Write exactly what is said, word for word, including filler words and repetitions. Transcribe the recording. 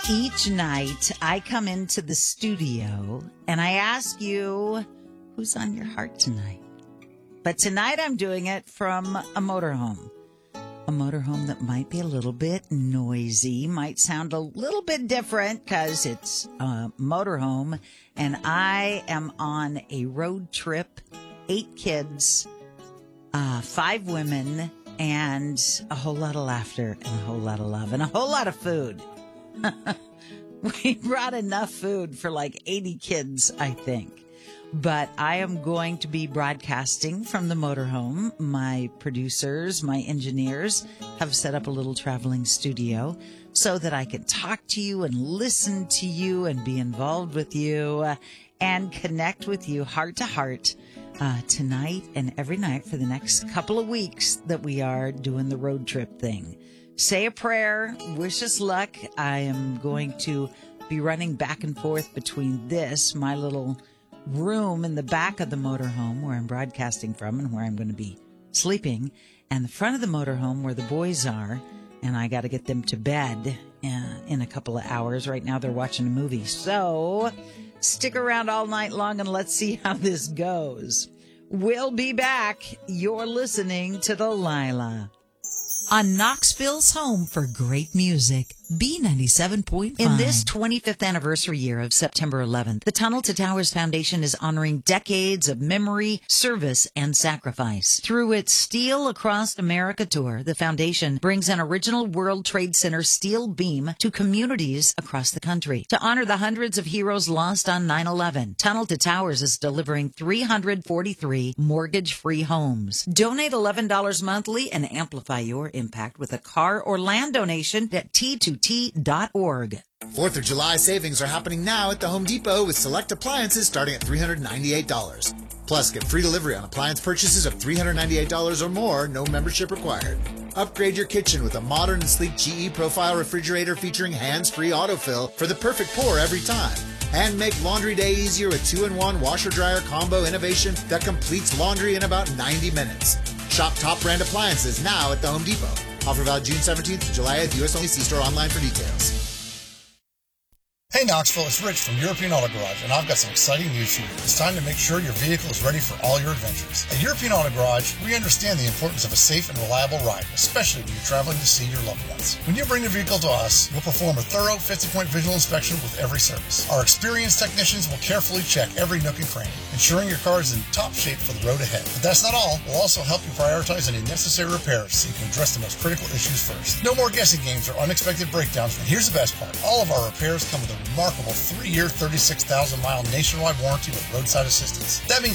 Each night, I come into the studio and I ask you, who's on your heart tonight? But tonight I'm doing it from a motorhome. A motorhome that might be a little bit noisy, might sound a little bit different because it's a motorhome. And I am on a road trip, eight kids, uh, five women, and a whole lot of laughter and a whole lot of love and a whole lot of food. We brought enough food for like eighty kids, I think. But I am going to be broadcasting from the motorhome. My producers, my engineers have set up a little traveling studio so that I can talk to you and listen to you and be involved with you uh, and connect with you heart to heart uh, tonight and every night for the next couple of weeks that we are doing the road trip thing. Say a prayer, wish us luck. I am going to be running back and forth between this, my little room in the back of the motorhome where I'm broadcasting from and where I'm going to be sleeping, and the front of the motorhome where the boys are, and I got to get them to bed uh, in a couple of hours. Right now they're watching a movie. So stick around all night long and let's see how this goes. We'll be back. You're listening to Delilah on Knoxville's home for great music, B ninety-seven point five. In this twenty-fifth anniversary year of September eleventh, the Tunnel to Towers Foundation is honoring decades of memory, service, and sacrifice. Through its Steel Across America tour, the foundation brings an original World Trade Center steel beam to communities across the country. To honor the hundreds of heroes lost on nine eleven, Tunnel to Towers is delivering three hundred forty-three mortgage-free homes. Donate eleven dollars monthly and amplify your impact with a car or land donation at T two T dot org. Fourth of July savings are happening now at the Home Depot with select appliances starting at three hundred ninety-eight dollars. Plus, get free delivery on appliance purchases of three hundred ninety-eight dollars or more, no membership required. Upgrade your kitchen with a modern and sleek G E Profile refrigerator featuring hands-free autofill for the perfect pour every time. And make laundry day easier with two in one washer-dryer combo innovation that completes laundry in about ninety minutes. Shop top brand appliances now at the Home Depot. Offer valid June seventeenth to July eighth. U S only. See store online for details. Hey Knoxville, it's Rich from European Auto Garage, and I've got some exciting news for you. It's time to make sure your vehicle is ready for all your adventures. At European Auto Garage, we understand the importance of a safe and reliable ride, especially when you're traveling to see your loved ones. When you bring your vehicle to us, we'll perform a thorough fifty-point visual inspection with every service. Our experienced technicians will carefully check every nook and cranny, ensuring your car is in top shape for the road ahead. But that's not all. We'll also help you prioritize any necessary repairs so you can address the most critical issues first. No more guessing games or unexpected breakdowns. And here's the best part. All of our repairs come with a remarkable three-year, thirty-six thousand mile nationwide warranty with roadside assistance. That means